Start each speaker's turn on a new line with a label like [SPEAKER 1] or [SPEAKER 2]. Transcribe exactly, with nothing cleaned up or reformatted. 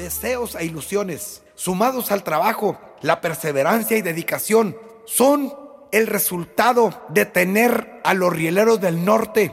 [SPEAKER 1] deseos e ilusiones, sumados al trabajo, la perseverancia y dedicación, son el resultado de tener a los rieleros del norte